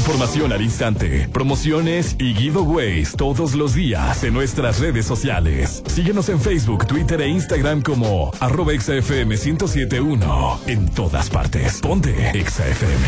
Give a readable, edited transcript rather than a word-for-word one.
información al instante, promociones y giveaways todos los días en nuestras redes sociales. Síguenos en Facebook, Twitter e Instagram como @XFM 1071. En todas partes. Ponte XFM.